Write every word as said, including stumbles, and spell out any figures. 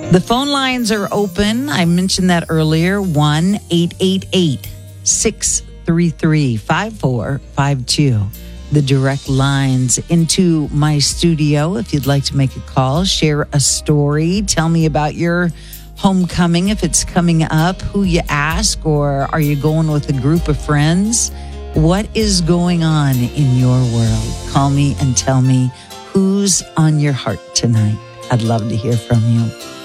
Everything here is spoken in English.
The phone lines are open. I mentioned that earlier. one eight eight eight, six three three, five four five two. The direct lines into my studio. If you'd like to make a call, share a story, tell me about your homecoming, if it's coming up, who you ask, or are you going with a group of friends? What is going on in your world? Call me and tell me who's on your heart tonight. I'd love to hear from you.